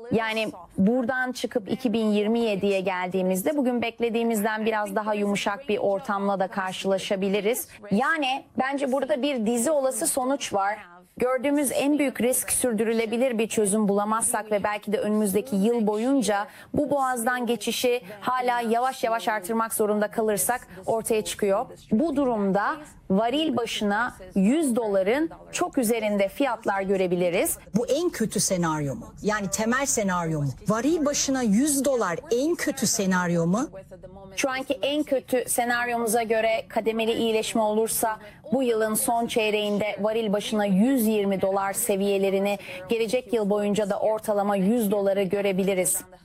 Yani buradan çıkıp 2027'ye geldiğimizde bugün beklediğimizden biraz daha yumuşak bir ortamla da karşılaşabiliriz. Yani bence burada bir dizi olası sonuç var. Gördüğümüz en büyük risk sürdürülebilir bir çözüm bulamazsak ve belki de önümüzdeki yıl boyunca bu boğazdan geçişi hala yavaş yavaş artırmak zorunda kalırsak ortaya çıkıyor. Bu durumda varil başına 100 doların çok üzerinde fiyatlar görebiliriz. Bu en kötü senaryo mu? Yani temel senaryo mu? Varil başına 100 dolar en kötü senaryo mu? Şu anki en kötü senaryomuza göre kademeli iyileşme olursa bu yılın son çeyreğinde varil başına 120 dolar seviyelerini, gelecek yıl boyunca da ortalama 100 doları görebiliriz.